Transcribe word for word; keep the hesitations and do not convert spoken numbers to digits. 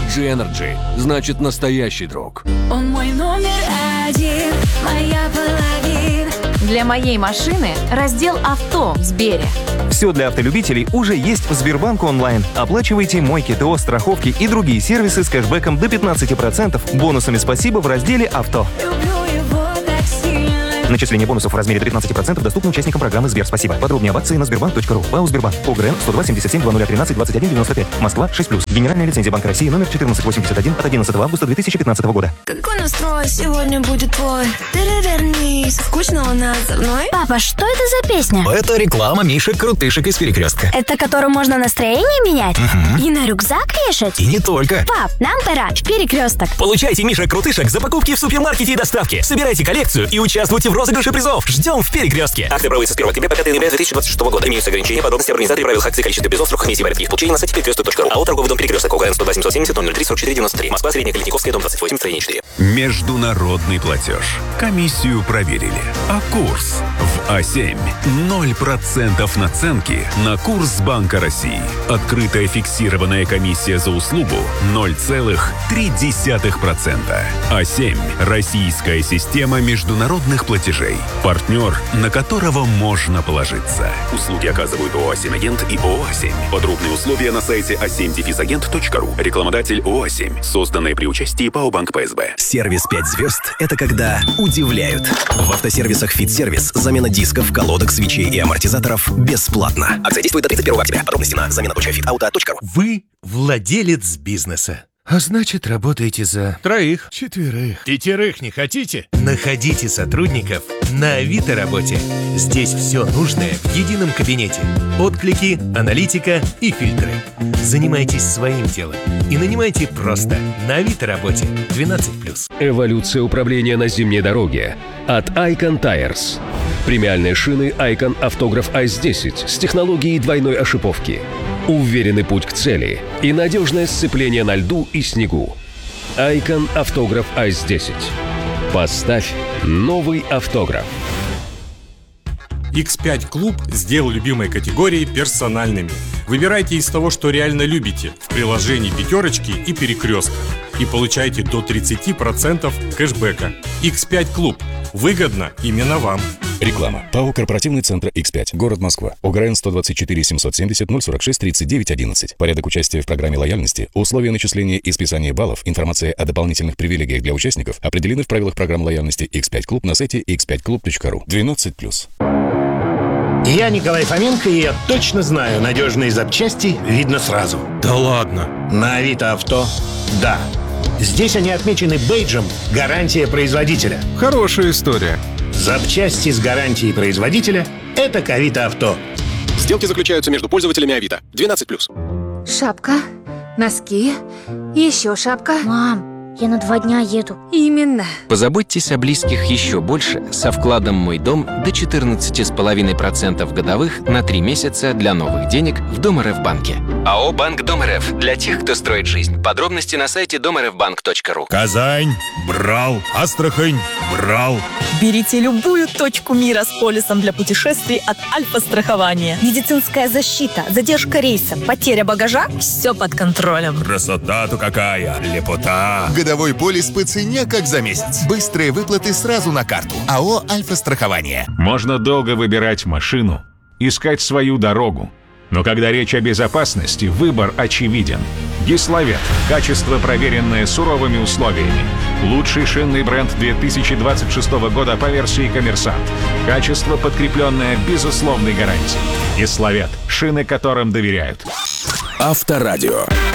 джи Energy значит настоящий друг. Он мой номер один, моя половина. Для моей машины раздел «Авто» в Сбере. Все для автолюбителей уже есть в Сбербанк онлайн. Оплачивайте мойки, ТО, страховки и другие сервисы с кэшбэком до пятнадцати процентов, бонусами «Спасибо» в разделе «Авто». Люблю его так сильно. Начисление бонусов в размере до пятнадцати процентов доступно участникам программы «Сбер Спасибо». Подробнее об акции на сбербанк точка ру. ПАО «Сбербанк». ОГРН сто два семьдесят семь двадцать тринадцать двадцать один девяносто пять. Москва шесть плюс. Генеральная лицензия Банка России номер четырнадцать восемьдесят один от одиннадцатого августа две тысячи пятнадцатого года. Какой настрой сегодня будет твой? Перевернись, скучно у нас со мной. Папа, что это за песня? Это реклама Мишек-крутышек из Перекрестка. Это которую можно настроение менять? Угу. И на рюкзак вешать? И не только. Пап, нам пора в Перекресток. Получайте Мишек-крутышек за покупки в супермаркете и доставке. Собирайте коллекцию и участвуйте в розыгрыше призов. Ждем в Перекрестке. Акция проводится с первого октября по пятое ноября две тысячи двадцать шестого года. Имеются ограничения, подробности организации, правил акции, количество призов, срок комиссии, порядки их получения на сайте перекресток точка ру. АО «Торговый дом Перекресток». ОГРН сто два семьсот семьдесят ноль ноль три сорок четыре девяносто три. Москва, Средняя Калитниковская, дом двадцать восемь, строение четыре. Международный платеж. Комиссию проверили. А курс в А семь. ноль процентов наценки на курс Банка России. Открытая фиксированная комиссия за услугу ноль целых три десятых процента. А семь. Российская система международных платежей. Партнер, на которого можно положиться. Услуги оказывают ООО «А семь Агент» и ООО «А семь». Подробные условия на сайте а семь агент точка ру. Рекламодатель ООО «А семь». Созданное при участии ПАО «Банк ПСБ». Сервис пять звезд – это когда удивляют. В автосервисах «Фит-сервис» замена дисков, колодок, свечей и амортизаторов бесплатно. Акция действует до тридцать первого октября. Подробности на замена точка фит ауто точка ру. Вы владелец бизнеса. А значит, работаете за троих, четверых, пятерых не хотите? Находите сотрудников на Авито работе. Здесь все нужное в едином кабинете. Отклики, аналитика и фильтры. Занимайтесь своим делом и нанимайте просто на Авито работе двенадцать плюс. Эволюция управления на зимней дороге от Icon Tires. Премиальные шины Icon Автограф Айс десять с технологией двойной ошиповки. Уверенный путь к цели и надежное сцепление на льду и снегу. Icon Автограф Айс десять. Поставь новый автограф. икс пять Клуб сделал любимые категории персональными. Выбирайте из того, что реально любите, в приложении «Пятерочки» и «Перекрестка». И получайте до тридцать процентов кэшбэка. икс пять Клуб. Выгодно именно вам. Реклама. ПАО «Корпоративный центр икс пять». Город Москва. ОГРН сто двадцать четыре семьсот семьдесят ноль сорок шесть тридцать девять одиннадцать. Порядок участия в программе лояльности, условия начисления и списания баллов, информация о дополнительных привилегиях для участников определены в правилах программы лояльности икс пять Клуб на сайте икс пять клуб точка ру. двенадцать плюс. Я Николай Фоменко, и я точно знаю, надежные запчасти видно сразу. Да ладно. На Авито Авто – да. Здесь они отмечены бейджем «Гарантия производителя». Хорошая история. Запчасти с гарантией производителя – это к Авито Авто. Сделки заключаются между пользователями Авито. двенадцать плюс. Шапка, носки, еще шапка. Мам, я на два дня еду. Именно. Позаботьтесь о близких еще больше со вкладом «Мой дом» до четырнадцать целых пять десятых процента годовых на три месяца для новых денег в Дом.РФ-банке. АО «Банк Дом.РФ» для тех, кто строит жизнь. Подробности на сайте дом эр эф банк точка ру. Казань брал. Астрахань брал. Берите любую точку мира с полисом для путешествий от Альфа-страхования. Медицинская защита, задержка рейса, потеря багажа – все под контролем. Красота-то какая, лепота. Годовой полис по цене, как за месяц. Быстрые выплаты сразу на карту. АО «Альфа-страхование». Можно долго выбирать машину, искать свою дорогу. Но когда речь о безопасности, выбор очевиден. Гисловет. Качество, проверенное суровыми условиями. Лучший шинный бренд две тысячи двадцать шестого года по версии «Коммерсант». Качество, подкрепленное безусловной гарантией. Гисловет. Шины, которым доверяют. Авторадио.